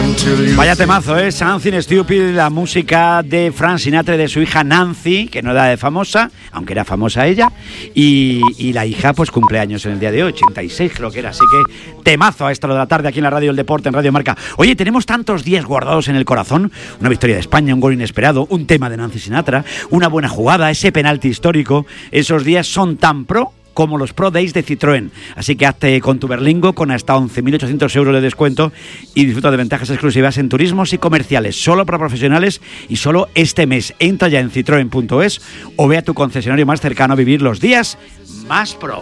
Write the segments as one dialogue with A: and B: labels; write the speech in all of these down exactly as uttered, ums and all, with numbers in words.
A: Vaya temazo, ¿eh? Something Stupid, la música de Frank Sinatra y de su hija Nancy, que no era de famosa, aunque era famosa ella, y, y la hija pues cumpleaños en el día de hoy, ochenta y seis creo que era, así que temazo a esta hora de la tarde aquí en la Radio del Deporte, en Radio Marca. Oye, tenemos tantos días guardados en el corazón, una victoria de España, un gol inesperado, un tema de Nancy Sinatra, una buena jugada, ese penalti histórico, esos días son tan pro como los Pro Days de Citroën. Así que hazte con tu Berlingo con hasta once mil ochocientos euros de descuento y disfruta de ventajas exclusivas en turismos y comerciales, solo para profesionales y solo este mes. Entra ya en citroen punto es o ve a tu concesionario más cercano a vivir los días más pro.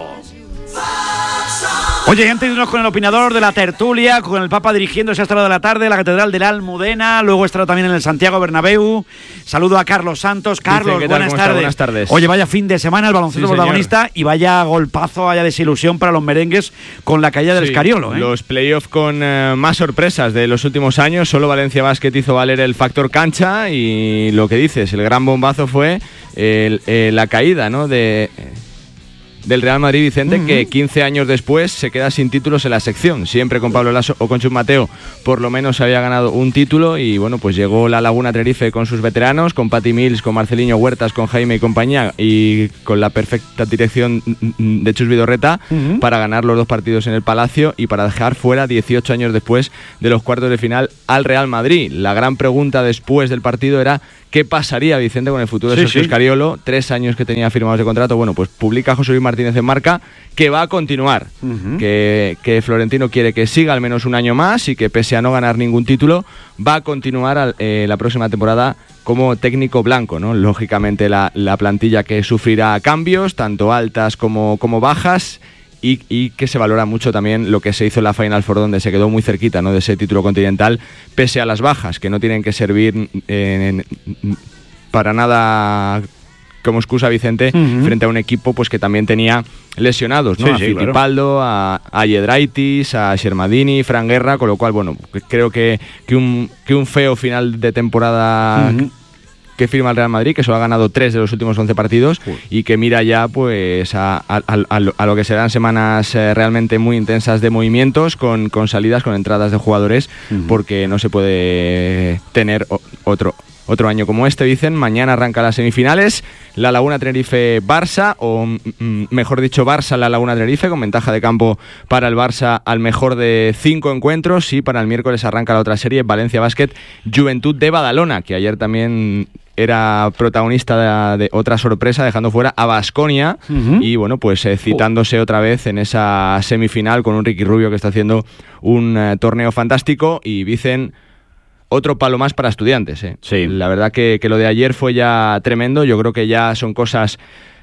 A: Oye, antes de irnos con el opinador de la tertulia, con el Papa dirigiéndose hasta la de la tarde, la Catedral de la Almudena, luego estará también en el Santiago Bernabéu. Saludo a Carlos Santos. Carlos,
B: Dice,
A: buenas, tardes.
B: buenas tardes.
A: Oye, vaya fin de semana el baloncesto
B: sí,
A: protagonista y vaya golpazo, vaya desilusión para los merengues con la caída del
B: sí,
A: Escariolo, ¿eh?
B: Los playoffs con eh, más sorpresas de los últimos años. Solo Valencia Basket hizo valer el factor cancha y lo que dices, el gran bombazo fue el, eh, la caída, ¿no? de... del Real Madrid, Vicente, uh-huh. que quince años después se queda sin títulos en la sección. Siempre con Pablo Laso o con Chus Mateo por lo menos había ganado un título y bueno, pues llegó la Laguna Tenerife con sus veteranos, con Patty Mills, con Marceliño Huertas, con Jaime y compañía y con la perfecta dirección de Chus Vidorreta uh-huh. para ganar los dos partidos en el Palacio y para dejar fuera dieciocho años después de los cuartos de final al Real Madrid. La gran pregunta después del partido era ¿qué pasaría, Vicente, con el futuro de sí, Sergio sí. Escariolo? Tres años que tenía firmados de contrato. Bueno, pues publica José Luis Martínez en Marca que va a continuar, uh-huh. que, que Florentino quiere que siga al menos un año más y que pese a no ganar ningún título, va a continuar eh, la próxima temporada como técnico blanco, ¿no? Lógicamente la, la plantilla que sufrirá cambios, tanto altas como, como bajas, Y, y que se valora mucho también lo que se hizo en la Final Four, donde se quedó muy cerquita, ¿no?, de ese título continental, pese a las bajas, que no tienen que servir eh, para nada como excusa, Vicente, uh-huh. frente a un equipo pues que también tenía lesionados, ¿no? Sí, a sí, Fittipaldo, claro. a, a Yedraitis, a Shermadini, Fran Guerra, con lo cual, bueno, creo que, que, un, que un feo final de temporada... Uh-huh. que firma el Real Madrid, que solo ha ganado tres de los últimos once partidos Uy. y que mira ya pues a, a, a, a lo que serán semanas eh, realmente muy intensas de movimientos, con, con salidas, con entradas de jugadores, uh-huh. porque no se puede tener otro otro año como este, dicen. Mañana arranca las semifinales, la Laguna Tenerife-Barça, o mm, mejor dicho, Barça-La Laguna Tenerife, con ventaja de campo para el Barça al mejor de cinco encuentros, y para el miércoles arranca la otra serie, Valencia Basket Juventud de Badalona, que ayer también era protagonista de, de otra sorpresa, dejando fuera a Baskonia, uh-huh. y bueno, pues eh, citándose otra vez en esa semifinal con un Ricky Rubio que está haciendo un eh, torneo fantástico, y dicen otro palo más para Estudiantes, ¿eh? Sí. La verdad que, que lo de ayer fue ya tremendo. Yo creo que ya son cosas,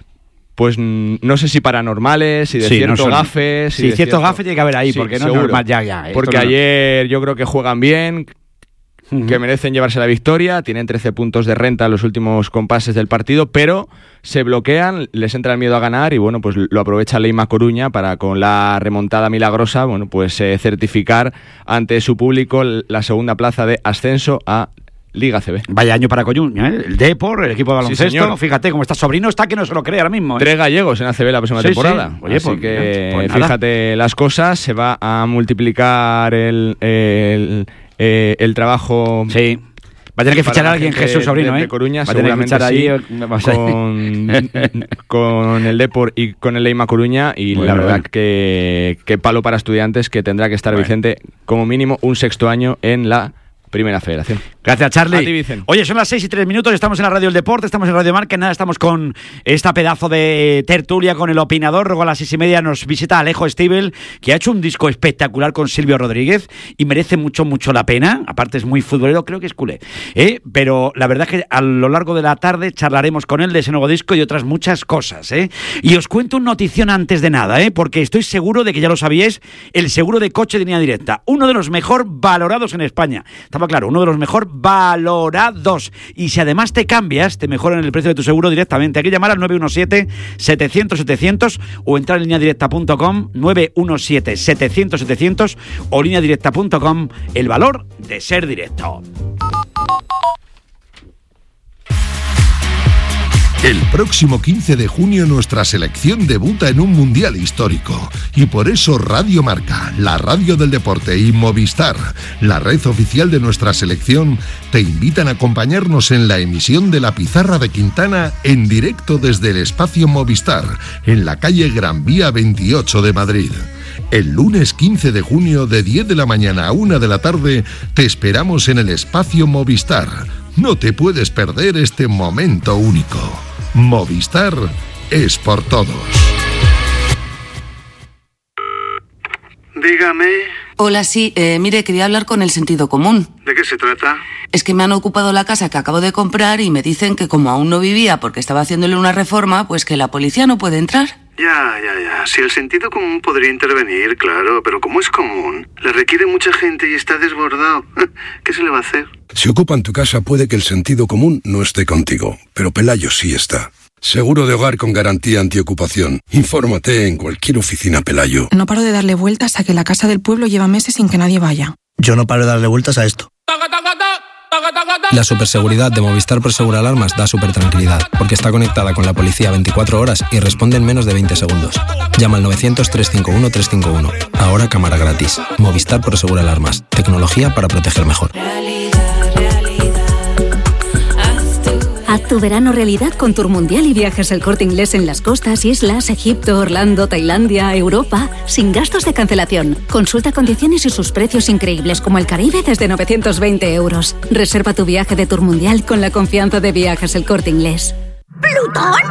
B: pues no sé si paranormales, y de sí, cierto no son... gafes.
A: Sí,
B: de
A: cierto, cierto gafe tiene que haber ahí, sí, porque no seguro. Es normal ya, ya.
B: Porque
A: no...
B: ayer yo creo que juegan bien, uh-huh. que merecen llevarse la victoria, tienen trece puntos de renta en los últimos compases del partido, pero se bloquean, les entra el miedo a ganar y bueno, pues lo aprovecha Leima Coruña para, con la remontada milagrosa, bueno, pues eh, certificar ante su público la segunda plaza de ascenso a Liga C B.
A: Vaya año para Coruña, ¿eh? El Depor, el equipo de baloncesto, sí, fíjate cómo está sobrino, está que no se lo cree ahora mismo, ¿eh?
B: Tres gallegos en A C B la próxima sí, temporada. Sí. Oye, así pues, que pues fíjate las cosas, se va a multiplicar el, el, el, el trabajo.
A: Sí. Va a tener que fichar a alguien, Jesús Sobrino, ¿eh?
B: De Coruña,
A: va a tener que fichar
B: sí,
A: ahí
B: con, con el Depor y con el Leima Coruña, y bueno, la verdad bueno. que, que palo para Estudiantes, que tendrá que estar, bueno. Vicente, como mínimo un sexto año en la Primera Federación.
A: Gracias, Charlie.
B: A ti, Vicen.
A: Oye, son las seis y tres minutos, estamos en la Radio del Deporte, estamos en Radio Marca, nada, estamos con esta pedazo de tertulia con el opinador. Luego a las seis y media nos visita Alejo Stivel, que ha hecho un disco espectacular con Silvio Rodríguez y merece mucho, mucho la pena. Aparte es muy futbolero, creo que es culé, ¿eh? Pero la verdad es que a lo largo de la tarde charlaremos con él de ese nuevo disco y otras muchas cosas, ¿eh? Y os cuento una notición antes de nada, ¿eh? Porque estoy seguro de que ya lo sabíais, el seguro de coche de línea directa, uno de los mejor valorados en España. Estaba claro, uno de los mejor valorados. Y si además te cambias, te mejoran el precio de tu seguro directamente. Hay que llamar al nueve uno siete, setecientos, setecientos o entrar en línea directa punto com, nueve uno siete, setecientos, setecientos o línea directa punto com. El valor de ser directo.
C: El próximo quince de junio nuestra selección debuta en un mundial histórico y por eso Radio Marca, la radio del deporte y Movistar, la red oficial de nuestra selección, te invitan a acompañarnos en la emisión de La Pizarra de Quintana en directo desde el espacio Movistar, en la calle Gran Vía veintiocho de Madrid. El lunes quince de junio de diez de la mañana a una de la tarde te esperamos en el espacio Movistar. No te puedes perder este momento único. Movistar es por todos.
D: Dígame.
E: Hola, sí, eh, mire, quería hablar con el sentido común.
D: ¿De qué se trata?
E: Es que me han ocupado la casa que acabo de comprar y me dicen que como aún no vivía porque estaba haciéndole una reforma, pues que la policía no puede entrar.
D: Ya, ya, ya. Si el sentido común podría intervenir, claro, pero como es común, le requiere mucha gente y está desbordado. ¿Qué se le va a hacer?
F: Si ocupan tu casa puede que el sentido común no esté contigo, pero Pelayo sí está. Seguro de hogar con garantía antiocupación. Infórmate en cualquier oficina Pelayo.
G: No paro de darle vueltas a que la casa del pueblo lleva meses sin que nadie vaya.
H: Yo no paro de darle vueltas a esto.
I: La superseguridad de Movistar Prosegur Alarmas da súper tranquilidad, porque está conectada con la policía veinticuatro horas y responde en menos de veinte segundos. Llama al novecientos, trescientos cincuenta y uno, trescientos cincuenta y uno. Ahora cámara gratis. Movistar Prosegur Alarmas. Tecnología para proteger mejor.
J: Haz tu verano realidad con Tour Mundial y Viajes El Corte Inglés en las costas, islas, Egipto, Orlando, Tailandia, Europa, sin gastos de cancelación. Consulta condiciones y sus precios increíbles como el Caribe desde novecientos veinte euros. Reserva tu viaje de Tour Mundial con la confianza de Viajes El Corte Inglés.
K: ¿Plutón?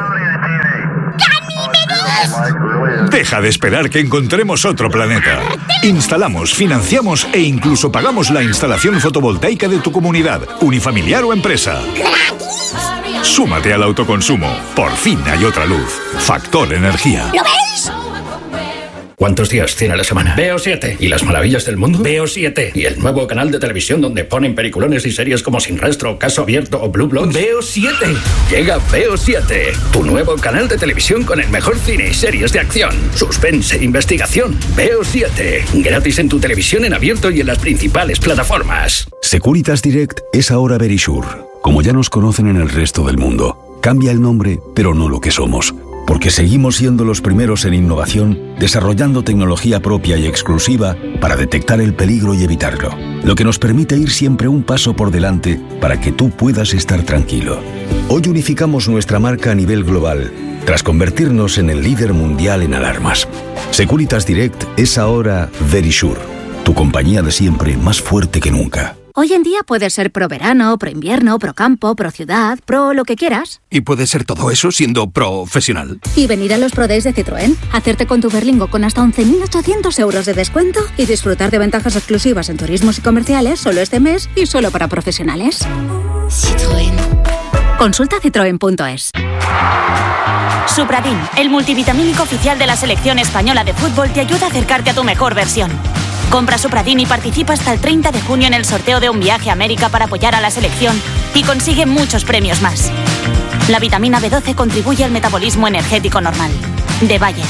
K: ¡Ganímedes!
L: Deja de esperar que encontremos otro planeta. Instalamos, financiamos e incluso pagamos la instalación fotovoltaica de tu comunidad, unifamiliar o empresa. Súmate al autoconsumo. Por fin hay otra luz. Factor Energía.
K: ¿Lo veis?
M: ¿Cuántos días tiene la semana? Veo siete. ¿Y las maravillas del mundo? Veo siete. ¿Y el nuevo canal de televisión donde ponen peliculones y series como Sin Rastro, Caso Abierto o Blue Bloods? Veo siete. Llega Veo siete, tu nuevo canal de televisión con el mejor cine y series de acción, suspense e investigación. Veo siete. Gratis en tu televisión en abierto y en las principales plataformas.
N: Securitas Direct es ahora Verisure. Como ya nos conocen en el resto del mundo, cambia el nombre, pero no lo que somos. Porque seguimos siendo los primeros en innovación, desarrollando tecnología propia y exclusiva para detectar el peligro y evitarlo. Lo que nos permite ir siempre un paso por delante para que tú puedas estar tranquilo. Hoy unificamos nuestra marca a nivel global, tras convertirnos en el líder mundial en alarmas. Securitas Direct es ahora Verisure, tu compañía de siempre más fuerte que nunca.
J: Hoy en día puedes ser pro verano, pro invierno, pro campo, pro ciudad, pro lo que quieras.
O: Y puedes ser todo eso siendo profesional.
J: Y venir a los Pro Days de Citroën, hacerte con tu Berlingo con hasta once mil ochocientos euros de descuento y disfrutar de ventajas exclusivas en turismos y comerciales solo este mes y solo para profesionales.
K: Citroën.
J: Consulta citroen punto es.
P: Supradin, el multivitamínico oficial de la selección española de fútbol, te ayuda a acercarte a tu mejor versión. Compra Supradin y participa hasta el treinta de junio en el sorteo de un viaje a América para apoyar a la selección y consigue muchos premios más. La vitamina B doce contribuye al metabolismo energético normal. De Bayer.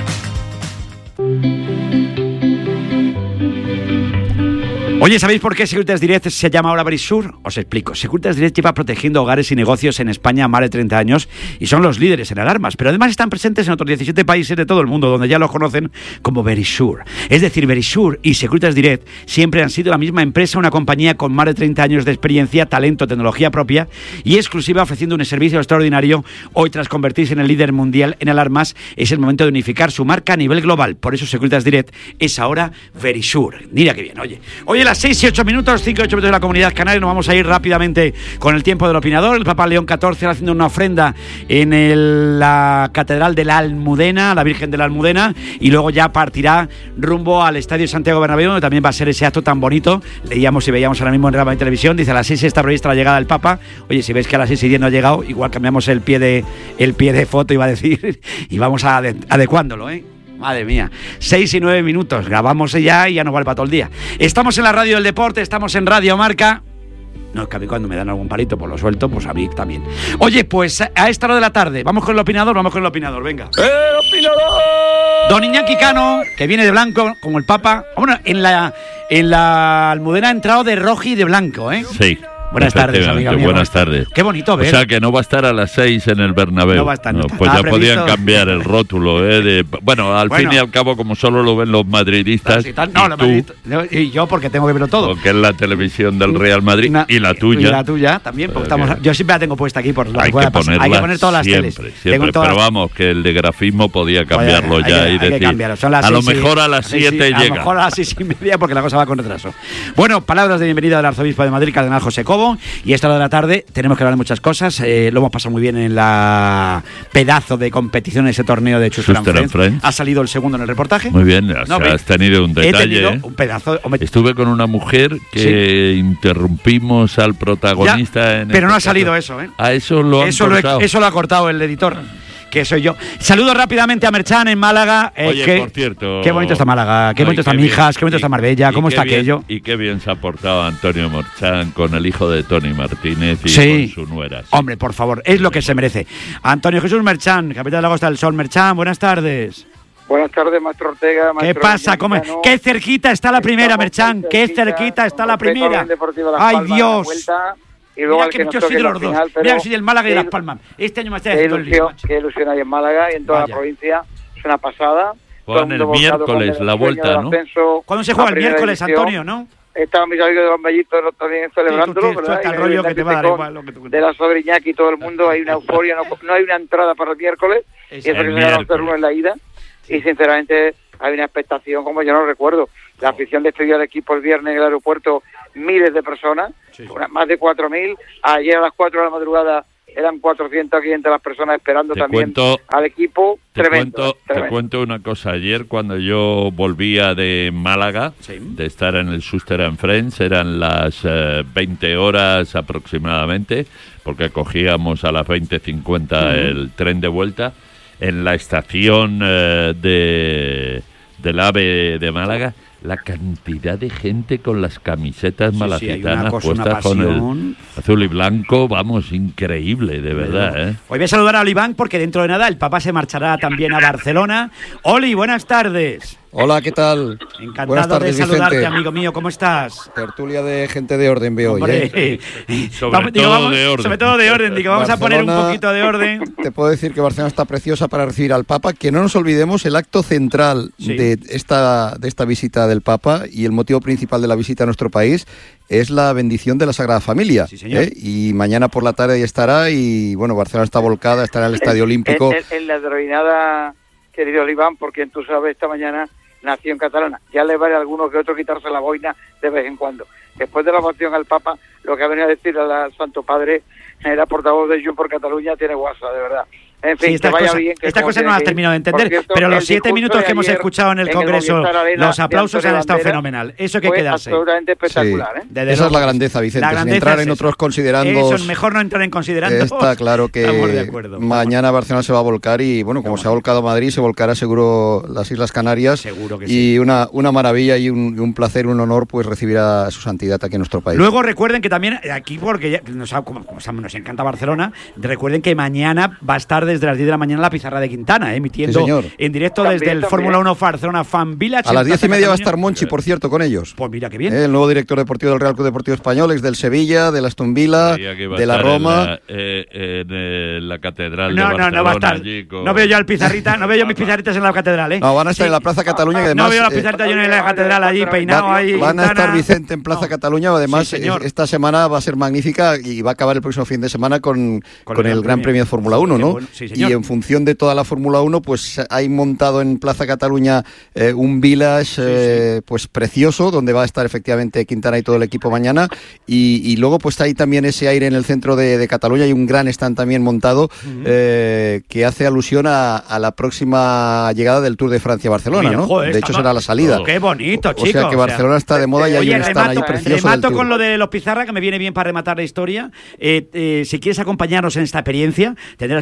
A: Oye, ¿sabéis por qué Securitas Direct se llama ahora Verisure? Os explico. Securitas Direct lleva protegiendo hogares y negocios en España más de treinta años y son los líderes en alarmas, pero además están presentes en otros diecisiete países de todo el mundo donde ya los conocen como Verisure. Es decir, Verisure y Securitas Direct siempre han sido la misma empresa, una compañía con más de treinta años de experiencia, talento, tecnología propia y exclusiva, ofreciendo un servicio extraordinario. Hoy, tras convertirse en el líder mundial en alarmas, es el momento de unificar su marca a nivel global. Por eso Securitas Direct es ahora Verisure. Mira qué bien, oye. Oye, las seis y ocho minutos, cinco y ocho minutos de la Comunidad Canaria. Nos vamos a ir rápidamente con el tiempo del opinador. El Papa León catorce haciendo una ofrenda en el, la Catedral de la Almudena, la Virgen de la Almudena, y luego ya partirá rumbo al Estadio Santiago Bernabéu, donde también va a ser ese acto tan bonito. Leíamos y veíamos ahora mismo en Rama y Televisión, dice a las seis está prevista la llegada del Papa. Oye, si ves que a las seis y diez no ha llegado, igual cambiamos el pie de, el pie de foto, iba a decir, y vamos a ade- adecuándolo, ¿eh? Madre mía, seis y nueve minutos, grabamos ya y ya nos vale para todo el día. Estamos en la radio del deporte, estamos en Radio Marca. No, es que a mí cuando me dan algún palito, pues lo suelto, pues a mí también. Oye, pues a esta hora de la tarde, vamos con el opinador, vamos con el opinador, venga.
B: ¡El opinador!
A: Don Iñaki Cano, que viene de blanco, como el Papa. Bueno, en la, en la Almudena ha entrado de rojo y de blanco, ¿eh?
Q: Sí.
A: Buenas tardes, amiga mía.
Q: Buenas tardes.
A: Qué bonito ver.
Q: O sea, que no va a estar a las seis en el Bernabéu.
A: No va a estar. No,
Q: pues ya
A: previsto.
Q: Podían cambiar el rótulo, ¿eh? De, bueno, al bueno. fin y al cabo, como solo lo ven los madridistas.
A: Y tal, no,
Q: y,
A: los
Q: tú,
A: madridistas, y yo, porque tengo que verlo todo.
Q: Porque es la televisión del Real Madrid Una, y la tuya.
A: Y la tuya también. Porque estamos, yo siempre la tengo puesta aquí por lo
Q: hay
A: que
Q: que ponerla
A: Hay que poner todas las
Q: siempre,
A: teles.
Q: Siempre,
A: todas...
Q: pero vamos, que el de grafismo podía cambiarlo
A: Oye,
Q: ya
A: que,
Q: y decir. A lo mejor a las siete llega.
A: A lo mejor a las seis y media, porque la cosa va con retraso. Bueno, palabras de bienvenida del arzobispo de Madrid, Cardenal José Cobo. Y esta hora de la tarde tenemos que hablar de muchas cosas. Eh, lo hemos pasado muy bien en la pedazo de competición en ese torneo de Schuster and Friends. Friends. Ha salido el segundo en el reportaje.
Q: Muy bien, o sea, no, has tenido un detalle.
A: He tenido
Q: ¿eh?
A: un pedazo. Hombre.
Q: Estuve con una mujer que sí. interrumpimos al protagonista.
A: Ya,
Q: en
A: pero no ha
Q: caso.
A: salido eso, ¿eh?
Q: A eso lo han
A: eso
Q: cortado.
A: Lo, eso lo ha cortado el editor. Que soy yo. Saludo rápidamente a Merchan en Málaga. Eh,
Q: Oye,
A: que,
Q: por cierto.
A: Qué bonito está Málaga, qué
Q: no,
A: bonito está Mijas, qué bonito y, está Marbella, cómo está
Q: bien,
A: aquello.
Q: Y qué bien se ha portado Antonio Merchan con el hijo de Tony Martínez y
A: sí.
Q: con su nuera. Sí.
A: Hombre, por favor, es lo que se merece. Antonio Jesús Merchan, capitán de la Costa del Sol. Merchan, buenas tardes.
R: Buenas tardes, maestro Ortega. Maestro
A: ¿Qué pasa? ¿Cómo? ¿Qué cerquita está la primera, Merchan? ¿Qué cerquita está la primera? ¡Ay, Dios!
R: Y luego
A: Mira que yo soy de los dos.
R: Final,
A: Mira que soy del Málaga y de Las Palmas. Este año me está haciendo el lío.
R: Qué ilusión hay en Málaga y en toda Vaya. la provincia. Es una pasada.
Q: Juegan el miércoles la vuelta, ¿no?
A: ¿Cuándo se juega el miércoles, edición. Antonio, no?
R: Estaban mis amigos de los Bellitos también celebrándolo,
A: sí, ¿verdad? El rollo que te va a dar igual, lo que tú
R: de la Sobriñaki y todo el mundo. Hay una euforia. No, no hay una entrada para el miércoles. Es y eso que se va a hacer uno en la ida. Sí. Y sinceramente hay una expectación como yo no recuerdo. La afición de este día del equipo el viernes en el aeropuerto, miles de personas, sí, sí. Una, más de cuatro mil. Ayer a las cuatro de la madrugada eran cuatrocientas, quinientas las personas esperando te también cuento, al equipo.
Q: Te
R: tremendo,
Q: cuento,
R: tremendo.
Q: Te cuento una cosa. Ayer cuando yo volvía de Málaga, sí. de estar en el Schuster and Friends, eran las eh, veinte horas aproximadamente, porque cogíamos a las veinte cincuenta uh-huh. el tren de vuelta, en la estación eh, de del AVE de Málaga, la cantidad de gente con las camisetas sí, malacitanas sí, cosa, puestas con el azul y blanco, vamos, increíble, de verdad. ¿eh?
A: Hoy voy a saludar a Oliván porque dentro de nada el Papa se marchará también a Barcelona. Oli, buenas tardes.
S: Hola, ¿qué tal?
A: Encantado
S: Buenas tardes,
A: de saludarte,
S: Vicente.
A: Amigo mío, ¿cómo estás?
S: Tertulia de gente de orden veo hoy, ¿eh?
Q: Sobre,
A: vamos,
Q: todo
A: digo, vamos,
Q: de orden.
A: sobre todo de orden, digo, vamos
S: Barcelona,
A: a poner un poquito de orden.
S: Te puedo decir que Barcelona está preciosa para recibir al Papa, que no nos olvidemos el acto central sí. de esta de esta visita del Papa y el motivo principal de la visita a nuestro país es la bendición de la Sagrada Familia.
A: Sí, señor.
S: ¿eh? Y mañana por la tarde ahí estará y, bueno, Barcelona está volcada, estará en el Estadio Olímpico.
R: En, en, en la denominada, querido Oliván, porque tú sabes, esta mañana nación catalana. Ya le vale a algunos que otros quitarse la boina de vez en cuando. Después de la moción al Papa, lo que ha venido a decir al Santo Padre, era portavoz de Junts por Cataluña, tiene guasa, de verdad. En fin,
A: sí, estas
R: que vaya
A: cosas,
R: bien. Que
A: esta cosa no las termino de entender, cierto, pero los siete minutos que hemos escuchado en el Congreso, el los aplausos han estado fenomenal. Eso hay que quedarse.
R: Absolutamente espectacular.
S: Sí. ¿eh? Esa es la grandeza, Vicente, la grandeza entrar es en otros considerando.
A: Eso es mejor no entrar en considerando.
S: Está claro que mañana Barcelona se va a volcar y, bueno, como se ha volcado Madrid, se volcará seguro las Islas Canarias.
A: Seguro que
S: y
A: sí.
S: Y una, una maravilla y un, un placer, un honor, pues recibir a su santidad aquí en nuestro país.
A: Luego recuerden que también, aquí, porque ya nos, como, como nos encanta Barcelona, recuerden que mañana va a estar desde las diez de la mañana la pizarra de Quintana, eh, emitiendo
S: sí,
A: en directo
R: también,
A: desde el
R: también.
A: Fórmula uno Barcelona Fan Village.
S: A las diez y media va a estar Monchi, por cierto, con ellos.
A: Pues mira qué bien.
S: Eh, el nuevo director deportivo del Real Club Deportivo Español, ex del Sevilla, del Aston Villa, de la Roma.
Q: En la, eh, en, eh, la catedral
A: no,
Q: de Barcelona.
A: No, no va a estar.
Q: Con...
A: No veo yo al pizarrita, no veo yo mis pizarritas en la catedral, ¿eh?
S: No, van a estar
A: sí.
S: en la Plaza Cataluña, que además...
A: No veo las pizarritas eh, yo en la catedral allí, peinado
S: va,
A: ahí.
S: Van a
A: Quintana.
S: estar, Vicente, en Plaza no. Cataluña, además
A: sí,
S: esta semana va a ser magnífica y va a acabar el próximo fin de semana con, con, con el, el Gran Premio, Premio de Fórmula uno, ¿no?
A: Bueno. Sí,
S: y en función de toda la Fórmula uno, pues hay montado en Plaza Cataluña eh, un village sí, eh, sí. pues precioso, donde va a estar efectivamente Quintana y todo el equipo mañana, y, y luego pues hay también ese aire en el centro de, de Cataluña, hay un gran stand también montado uh-huh. eh, que hace alusión a, a la próxima llegada del Tour de Francia a Barcelona,
A: Mira,
S: ¿no?
A: Joder,
S: de hecho será la salida.
A: Oh, qué bonito, chico.
S: O sea que Barcelona o sea, está de moda y hay
A: oye,
S: un stand
A: remato,
S: ahí precioso.
A: Remato con lo de los Pizarra, que me viene bien para rematar la historia. Eh, eh, si quieres acompañarnos en esta experiencia, tendrás que inscribirte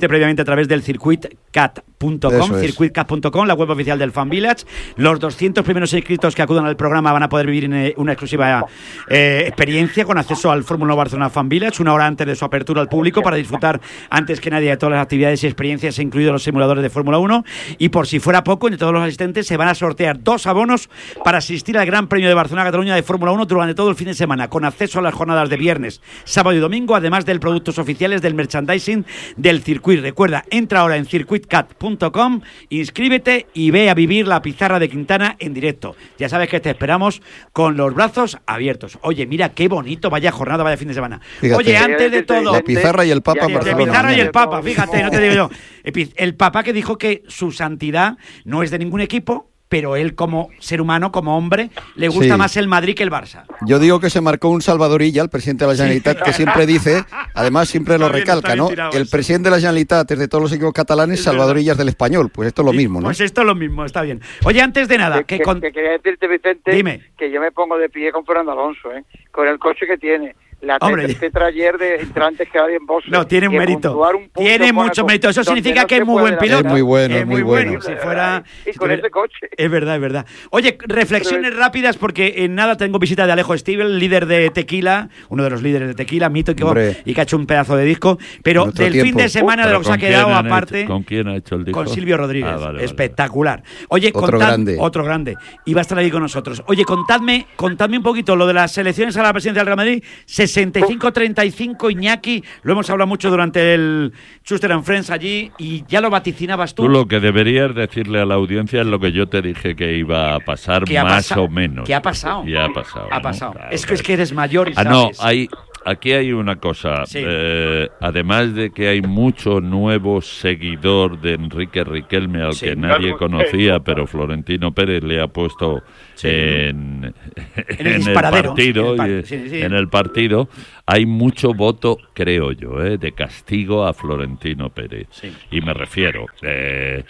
A: inscribirte previamente a través del circuit cat punto com, circuit cat punto com, la web oficial del Fan Village. Los doscientos primeros inscritos que acudan al programa van a poder vivir en una exclusiva eh, experiencia con acceso al Fórmula uno Barcelona Fan Village una hora antes de su apertura al público para disfrutar antes que nadie de todas las actividades y experiencias, incluidos los simuladores de Fórmula uno. Y por si fuera poco, entre todos los asistentes se van a sortear dos abonos para asistir al Gran Premio de Barcelona-Cataluña de Fórmula uno durante todo el fin de semana, con acceso a las jornadas de viernes, sábado y domingo, además de productos oficiales del merchandising del circuito. Recuerda, entra ahora en circuit cat punto com, inscríbete y ve a vivir la pizarra de Quintana en directo. Ya sabes que te esperamos con los brazos abiertos. Oye, mira qué bonito, vaya jornada, vaya fin de semana.
S: Fíjate,
A: Oye, antes de todo...
S: La pizarra y el Papa en Barcelona.
A: La pizarra y el Papa, fíjate, no te digo yo. El Papa que dijo que su santidad no es de ningún equipo, pero él como ser humano, como hombre, le gusta
S: sí.
A: más el Madrid que el Barça.
S: Yo digo que se marcó un Salvadorilla, el presidente de la Generalitat, sí. que siempre dice, además siempre está lo bien, recalca, ¿no? El eso. presidente de la Generalitat es de todos los equipos catalanes, es Salvadorillas del Español. Pues esto es lo sí, mismo, ¿no?
A: Pues esto es lo mismo, está bien. Oye, antes de nada...
R: Que,
A: que, con...
R: que quería decirte, Vicente,
A: Dime.
R: que yo me pongo de pie con Fernando Alonso, ¿eh? Con el coche que tiene. La tetra ayer de entrantes que hay en Boston.
A: No, tiene un mérito. Un tiene mucho mérito. Eso significa no que es muy buen piloto.
S: Es muy bueno,
A: es muy
S: bueno.
A: bueno. Si fuera...
R: Y con ese coche.
A: Es verdad, es verdad. Oye, reflexiones Pero... rápidas, porque en nada tengo visita de Alejo Stivel, líder de Tequila, uno de los líderes de Tequila, mito y, y que ha hecho un pedazo de disco. Pero del
S: tiempo.
A: fin de semana de lo que se ha quedado, aparte...
Q: Hecho, ¿Con quién ha hecho el disco?
A: Con Silvio Rodríguez. Ah, vale, Espectacular.
S: Vale.
A: Oye,
S: otro
A: contad,
S: grande.
A: Otro grande. Y va a estar ahí con nosotros. Oye, contadme, contadme un poquito lo de las elecciones a la presidencia del Real Madrid. sesenta y cinco treinta y cinco, Iñaki, lo hemos hablado mucho durante el Schuster and Friends allí y ya lo vaticinabas tú.
Q: Tú lo que deberías decirle a la audiencia es lo que yo te dije que iba a pasar, más o menos.
A: ¿Qué ha pasado?
Q: ¿Qué ha pasado?
A: Ha
Q: ¿no?
A: pasado.
Q: Claro,
A: es que es que eres mayor y
Q: ah,
A: sabes.
Q: No, hay... Aquí hay una cosa,
A: sí.
Q: eh, además de que hay mucho nuevo seguidor de Enrique Riquelme al sí. que nadie conocía, pero Florentino Pérez le ha puesto sí. en,
A: en, el,
Q: en el partido, en el, sí, sí. en el partido, hay mucho voto, creo yo, eh, de castigo a Florentino Pérez. Sí. Y me refiero, eh,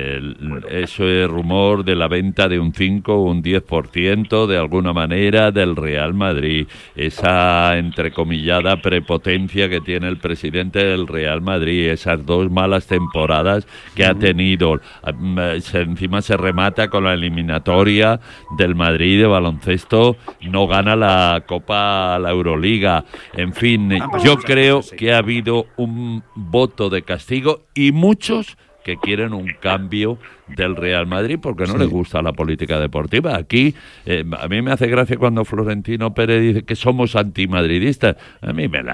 Q: el, eso es rumor de la venta de un cinco o un diez por ciento de alguna manera del Real Madrid, esa entrecomillada prepotencia que tiene el presidente del Real Madrid, esas dos malas temporadas que ha tenido, se, encima se remata con la eliminatoria del Madrid de baloncesto, no gana la Copa, la Euroliga, en fin, yo creo que ha habido un voto de castigo y muchos que quieren un cambio del Real Madrid porque no sí. les gusta la política deportiva. Aquí, eh, a mí me hace gracia cuando Florentino Pérez dice que somos antimadridistas. A mí me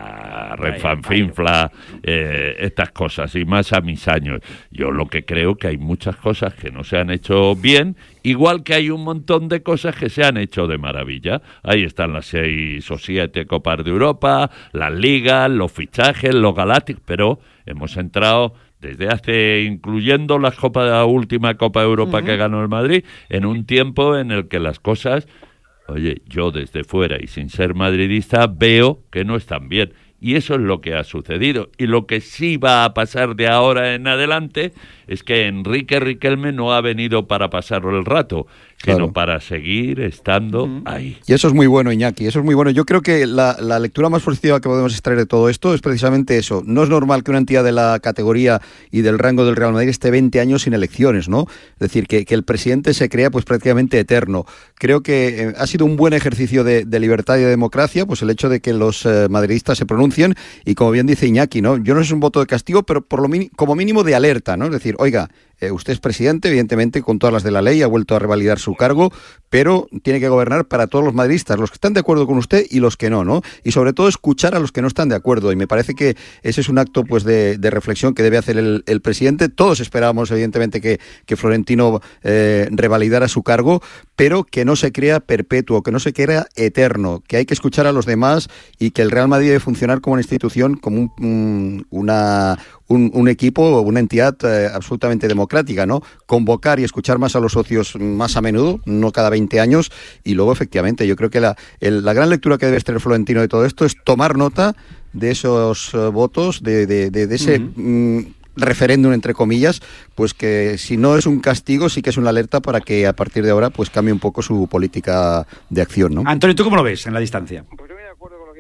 Q: la refanfinfla eh, estas cosas, y más a mis años. Yo lo que creo que hay muchas cosas que no se han hecho bien, igual que hay un montón de cosas que se han hecho de maravilla. Ahí están las seis o siete Copas de Europa, las ligas, los fichajes, los galácticos, pero hemos entrado... desde hace, incluyendo la Copa, la última Copa de Europa uh-huh. que ganó el Madrid, en un tiempo en el que las cosas, oye, yo desde fuera y sin ser madridista, veo que no están bien. Y eso es lo que ha sucedido. Y lo que sí va a pasar de ahora en adelante es que Enrique Riquelme no ha venido para pasar el rato, sino claro. para seguir estando uh-huh. ahí.
S: Y eso es muy bueno, Iñaki, eso es muy bueno. Yo creo que la, la lectura más positiva que podemos extraer de todo esto es precisamente eso. No es normal que una entidad de la categoría y del rango del Real Madrid esté veinte años sin elecciones, ¿no? Es decir, que, que el presidente se crea pues prácticamente eterno. Creo que eh, ha sido un buen ejercicio de, de libertad y de democracia, pues el hecho de que los eh, madridistas se pronuncien y, como bien dice Iñaki, ¿no? Yo no sé si es un voto de castigo, pero por lo mini- como mínimo de alerta, ¿no? Es decir, oiga, eh, usted es presidente, evidentemente, con todas las de la ley, ha vuelto a revalidar su cargo, pero tiene que gobernar para todos los madridistas, los que están de acuerdo con usted y los que no, ¿no? Y sobre todo escuchar a los que no están de acuerdo, y me parece que ese es un acto pues de, de reflexión que debe hacer el, el presidente. Todos esperábamos, evidentemente, que, que Florentino eh, revalidara su cargo, pero que no se crea perpetuo, que no se crea eterno, que hay que escuchar a los demás y que el Real Madrid debe funcionar como una institución, como un, un, una... Un, un equipo, una entidad eh, absolutamente democrática, ¿no? Convocar y escuchar más a los socios más a menudo, no cada veinte años, y luego, efectivamente, yo creo que la, el, la gran lectura que debe tener Florentino de todo esto es tomar nota de esos uh, votos, de, de, de, de ese... Uh-huh. mm, referéndum, entre comillas, pues que si no es un castigo, sí que es una alerta para que a partir de ahora pues cambie un poco su política de acción, ¿no?
A: Antonio, ¿tú cómo lo ves en la distancia?
R: Pues yo me de acuerdo con lo que dice Iñaki, que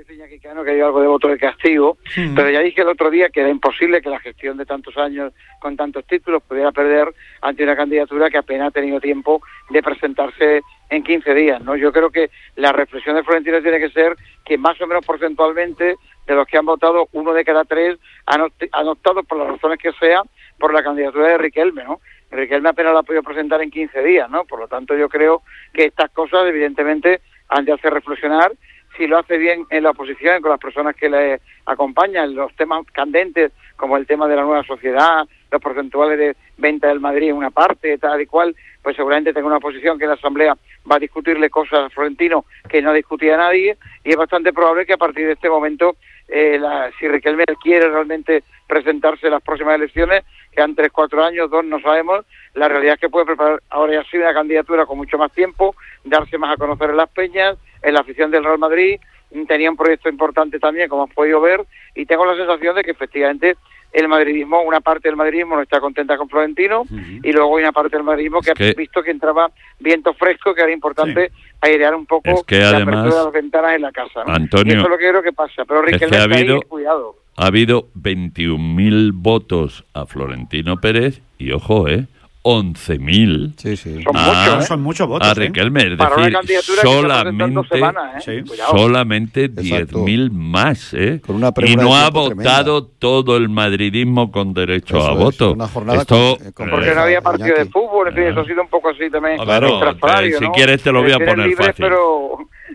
R: ¿no? Que hay algo de voto de castigo, mm. pero ya dije el otro día que era imposible que la gestión de tantos años con tantos títulos pudiera perder ante una candidatura que apenas ha tenido tiempo de presentarse en quince días, ¿no? Yo creo que la reflexión de Florentino tiene que ser que más o menos porcentualmente de los que han votado, uno de cada tres han, han optado, por las razones que sea, por la candidatura de Riquelme, ¿no? Riquelme apenas la ha podido presentar en quince días, ¿no? Por lo tanto, yo creo que estas cosas, evidentemente, han de hacer reflexionar. Si lo hace bien en la oposición, con las personas que le acompañan, los temas candentes, como el tema de la nueva sociedad, los porcentuales de venta del Madrid en una parte, tal y cual, pues seguramente tenga una posición que en la Asamblea va a discutirle cosas a Florentino que no discutía nadie, y es bastante probable que a partir de este momento, eh, la, si Riquelme quiere realmente presentarse en las próximas elecciones, quedan tres, cuatro años, dos, no sabemos, la realidad es que puede preparar ahora ya sí una candidatura con mucho más tiempo, darse más a conocer en las peñas, en la afición del Real Madrid. Tenía un proyecto importante también, como has podido ver, y tengo la sensación de que efectivamente el madridismo, una parte del madridismo no está contenta con Florentino, uh-huh. y luego hay una parte del madridismo que, que ha visto que entraba viento fresco, que era importante sí. airear un poco
Q: es que
R: la
Q: además,
R: apertura de las ventanas en la casa, ¿no?
Q: Antonio,
R: y eso es lo que creo que pasa, pero Riquelme
Q: es que ha
R: está
Q: habido,
R: ahí, cuidado.
Q: Ha habido veintiún mil votos a Florentino Pérez y, ojo, eh, once mil
S: sí, sí.
R: Son,
Q: a,
R: muchos, ¿eh?
A: son muchos votos.
Q: A Riquelme, es
R: Para
Q: decir,
R: una candidatura
Q: solamente,
R: que semanas, ¿eh?
Q: sí. solamente diez mil más, ¿eh?
S: Con una
Q: y no ha
S: tremenda.
Q: votado todo el madridismo con derecho
S: eso
Q: a
S: es,
Q: voto.
S: Una jornada
Q: Esto,
S: con, con
R: porque no había partido de fútbol, en fin, eso ha sido un poco así también.
Q: Claro,
R: claro,
Q: si
R: ¿no?
Q: quieres te lo voy a poner
R: libres,
Q: fácil.
R: Pero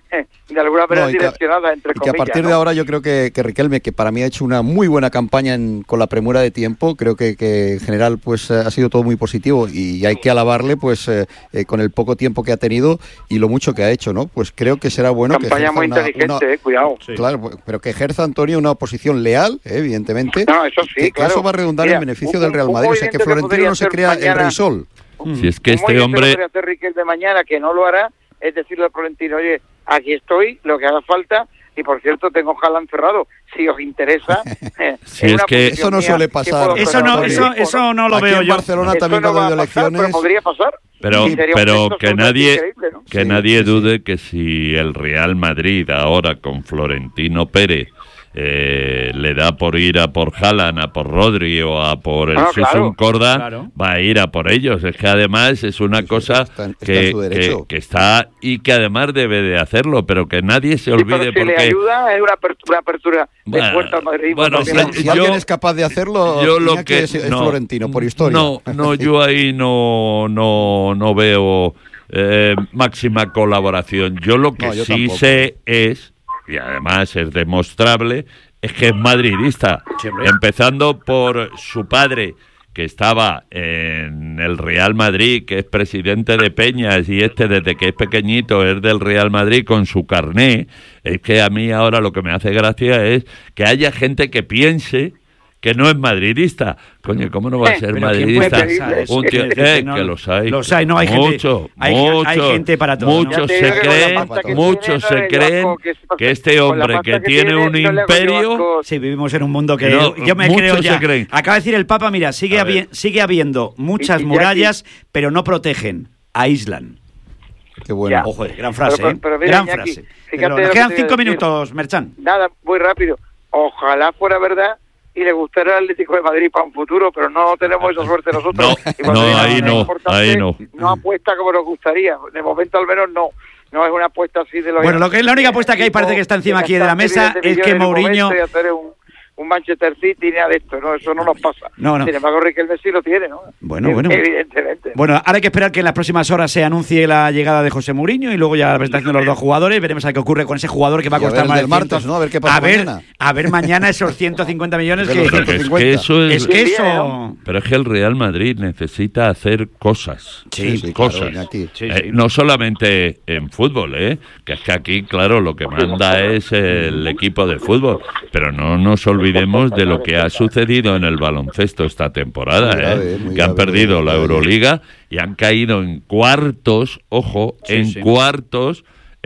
R: de alguna manera
S: no, y
R: direccionada, entre
S: y
R: comillas.
S: que a partir
R: ¿no?
S: de ahora yo creo que, que Riquelme, que para mí ha hecho una muy buena campaña en, con la premura de tiempo, creo que, que en general pues ha sido todo muy positivo y hay que alabarle pues eh, eh, con el poco tiempo que ha tenido y lo mucho que ha hecho, ¿no? Pues creo que será bueno
R: campaña
S: que ejerza
R: muy
S: una,
R: inteligente,
S: una,
R: eh, cuidado.
S: Sí. Claro, pero que ejerza Antonio una oposición leal, eh, evidentemente.
R: No, eso sí,
S: que,
R: claro.
S: que eso va a redundar
R: Mira,
S: en beneficio
R: un,
S: del Real Madrid, o sea que Florentino no se crea mañana, el rey sol.
Q: Si es que este hombre...
R: Lo que hacer Riquelme mañana, que no lo hará, es decirle al Florentino, oye, aquí estoy, lo que haga falta. Y por cierto, tengo Haaland cerrado. Si os interesa, eh,
Q: si es que
S: eso no suele pasar.
A: Eso no, eso, eso no lo
S: Aquí
A: veo
S: en
A: yo.
S: Barcelona
R: Eso
S: también
R: no
S: cuando ha habido
R: pasar,
S: elecciones.
R: pero podría pasar.
Q: Pero, pero que nadie,
R: ¿no?
Q: que
S: sí,
Q: nadie
S: sí,
Q: dude
S: sí.
Q: que si el Real Madrid ahora con Florentino Pérez eh, le da por ir a por Haaland, a por Rodri o a por el
R: ah,
Q: Susun
R: claro,
Q: Corda,
A: claro.
Q: va a ir a por ellos. Es que además es una
S: sí,
Q: cosa
S: está, está
Q: que,
S: que,
Q: que está y que además debe de hacerlo, pero que nadie se
R: sí,
Q: olvide
R: pero si
Q: porque...
R: le ayuda es una apertura, apertura
Q: bueno,
R: de puerta al Madrid.
Q: Bueno,
S: si,
Q: yo,
S: si alguien es capaz de hacerlo,
Q: yo lo que
S: es, es
Q: no,
S: Florentino, por historia.
Q: No, no, yo ahí no, no, no veo eh, máxima colaboración. Yo lo que
S: no, yo
Q: sí
S: tampoco.
Q: sé es, y además es demostrable, es que es madridista.
A: Siempre.
Q: Empezando por su padre, que estaba en el Real Madrid, que es presidente de Peñas, y este desde que es pequeñito es del Real Madrid con su carné. Es que a mí ahora lo que me hace gracia es que haya gente que piense que no es madridista. Coño, ¿cómo no va a ser
A: Pero
Q: madridista?
A: ¿quién puede pensar
Q: Un
A: eso?
Q: tío,
A: Que-
Q: eh,
A: que no-
Q: que los hay.
A: los hay, no, hay gente-
Q: mucho,
A: hay-
Q: mucho,
A: hay gente para todo, ¿no?
Q: Muchos
R: Ya te
Q: se
R: digo que con la
Q: creen,
R: pasta que
Q: muchos
R: tiene,
Q: se
R: no,
Q: creen
R: yo que se pasa-
Q: que este
R: con la
Q: hombre
R: pasta
Q: que
R: que
Q: tiene
R: tiene,
Q: un
R: no le hago yo
Q: imperio...
R: asco.
A: Sí, vivimos en un mundo que
Q: No,
A: yo me
Q: muchos
A: creo
Q: se
A: ya.
Q: creen.
A: Acaba de decir el Papa, mira, sigue,
Q: A ver.
A: habi- sigue habiendo muchas
R: Y- y
A: murallas, pero no protegen, aíslan.
S: Qué bueno.
R: Ya.
A: Ojo, eh, gran frase,
R: Pero-
A: ¿eh?
R: pero mira,
A: gran
R: Iñaki,
A: frase.
R: fíjate
A: Pero
R: lo
A: nos
R: que
A: quedan
R: te iba a
A: cinco
R: decir.
A: minutos, Merchan.
R: Nada, muy rápido. Ojalá fuera verdad y le gustara el Atlético de Madrid para un futuro, pero no tenemos esa suerte nosotros.
Q: No,
R: Y cuando
Q: no,
R: viene
Q: ahí
R: una
Q: no,
R: importante,
Q: ahí no.
R: No apuesta como nos gustaría. De momento al menos no. No es una apuesta así de los...
A: Bueno, lo que la única apuesta que hay parece que está encima aquí de la mesa es que Mourinho...
R: Y hacer un, un Manchester City ni nada de esto, ¿no? Eso no nos pasa.
A: No, no.
R: Sin embargo, Riquelme sí lo tiene, ¿no?
A: Bueno, bueno.
R: Evidentemente.
A: Bueno, ahora hay que esperar que en las próximas horas se anuncie la llegada de José Mourinho y luego ya la presentación de los dos jugadores. Veremos a ver qué ocurre con ese jugador que va a
S: Y a
A: costar
S: ver
A: más
S: el
A: de
S: del
A: cientos-
S: martes, ¿no? A ver qué pasa
A: a ver,
S: mañana.
A: A ver mañana esos ciento cincuenta millones
S: De
A: que...
S: los
Q: Pero es que eso es...
A: Es que
R: Bien,
A: eso...
R: ¿no?
Q: Pero es que el Real Madrid necesita hacer cosas.
A: Sí,
S: sí,
Q: cosas.
S: claro, Iñaki.
A: Sí,
Q: Eh,
A: sí.
Q: no solamente en fútbol, ¿eh? Que es que aquí, claro, lo que manda es el equipo de fútbol. Pero no nos olvidemos de lo que ha sucedido en el baloncesto esta temporada,
S: Muy grave,
Q: ¿eh?
S: muy
Q: Que han
S: grave,
Q: perdido
S: muy
Q: la
S: grave.
Q: Euroliga y han caído en cuartos, ojo,
A: Sí,
Q: en
A: sí.
Q: cuartos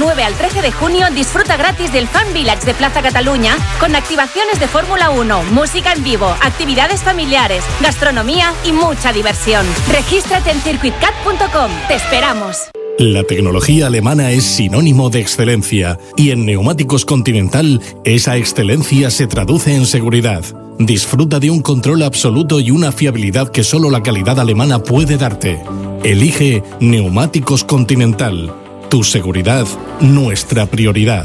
C: nueve al trece de junio disfruta gratis del Fan Village de Plaza Cataluña con activaciones de Fórmula uno, música en vivo, actividades familiares, gastronomía y mucha diversión. Regístrate en circuit cat punto com. ¡Te esperamos!
D: La tecnología alemana es sinónimo de excelencia y en Neumáticos Continental esa excelencia se traduce en seguridad. Disfruta de un control absoluto y una fiabilidad que solo la calidad alemana puede darte. Elige Neumáticos Continental. Tu seguridad, nuestra prioridad.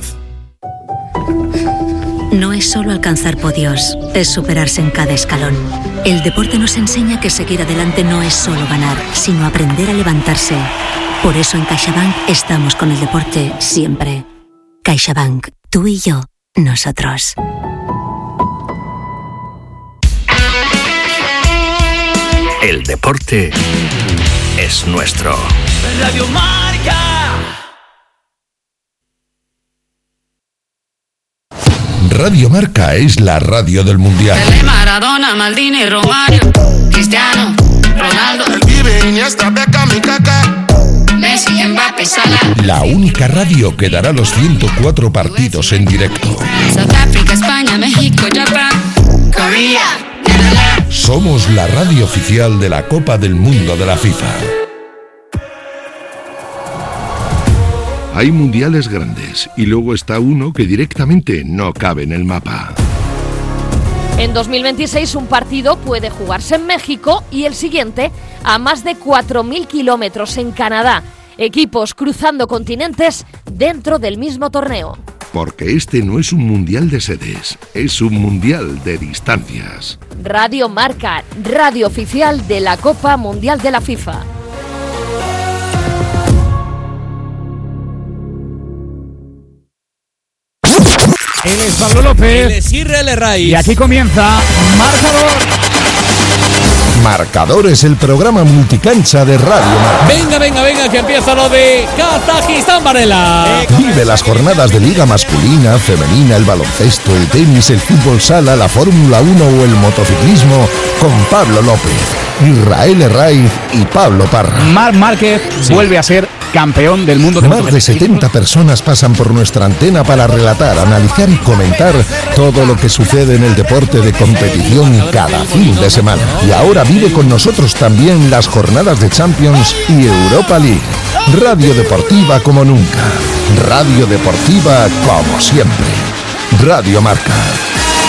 J: No es solo alcanzar podios, es superarse en cada escalón. El deporte nos enseña que seguir adelante no es solo ganar, sino aprender a levantarse. Por eso en CaixaBank estamos con el deporte siempre. CaixaBank, tú y yo, nosotros.
M: El deporte es nuestro.
T: Radio Marca.
E: Radio Marca es la radio del Mundial.
U: Pelé, Maradona, Maldini, Romario, Cristiano, Ronaldo,
T: El Pibe, Iniesta, Beckham y Kaká,
U: Messi, Mbappé, Salah.
E: La única radio que dará los ciento cuatro partidos en directo.
U: South Africa, España, México, Japón, Corea, Netherlands.
E: Somos la radio oficial de la Copa del Mundo de la FIFA. Hay mundiales grandes y luego está uno que directamente no cabe en el mapa.
V: En dos mil veintiséis un partido puede jugarse en México y el siguiente a más de cuatro mil kilómetros en Canadá. Equipos cruzando continentes dentro del mismo torneo.
E: Porque este no es un mundial de sedes, es un mundial de distancias.
V: Radio Marca, radio oficial de la Copa Mundial de la FIFA.
A: Él es Pablo López.
W: Él es Israel Herraiz.
A: Y aquí comienza Marcador.
E: Marcador es el programa multicancha de Radio Marca.
W: Venga, venga, venga, que empieza lo de Kazajistán, Varela.
E: Vive las jornadas de liga masculina, femenina, el baloncesto, el tenis, el fútbol sala, la Fórmula uno o el motociclismo con Pablo López, Israel Herraiz y Pablo Parra.
A: Marc Márquez sí. vuelve a ser campeón del mundo de
E: Más de setenta personas pasan por nuestra antena para relatar, analizar y comentar todo lo que sucede en el deporte de competición cada fin de semana. Y ahora vive con nosotros también las jornadas de Champions y Europa League. Radio deportiva como nunca. Radio deportiva como siempre. Radio Marca.